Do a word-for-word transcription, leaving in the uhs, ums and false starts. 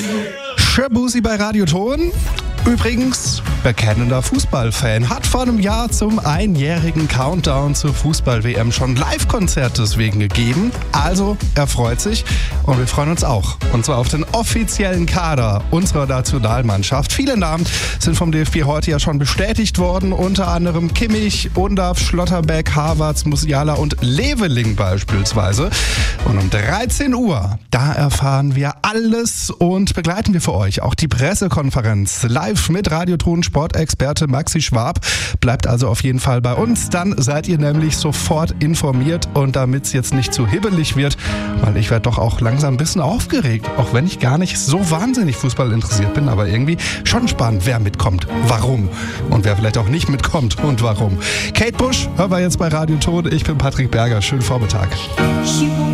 Shabuzi bei Radio Ton. Übrigens, bekennender Fußballfan, hat vor einem Jahr zum einjährigen Countdown zur Fußball-W M schon Live-Konzert deswegen gegeben. Also, er freut sich und wir freuen uns auch. Und zwar auf den offiziellen Kader unserer Nationalmannschaft. Viele Namen sind vom D F B heute ja schon bestätigt worden, unter anderem Kimmich, Undav, Schlotterbeck, Havertz, Musiala und Leveling beispielsweise. Und um dreizehn Uhr, da erfahren wir alles und begleiten wir für euch auch die Pressekonferenz live mit Radioton Sportexperte Maxi Schwab. Bleibt also auf jeden Fall bei uns, dann seid ihr nämlich sofort informiert und damit es jetzt nicht zu hibbelig wird, weil ich werde doch auch langsam ein bisschen aufgeregt, auch wenn ich gar nicht so wahnsinnig Fußball interessiert bin, aber irgendwie schon spannend, wer mitkommt, warum und wer vielleicht auch nicht mitkommt und warum. Kate Bush, hören wir jetzt bei Radioton. Ich bin Patrick Berger, schönen Vormittag.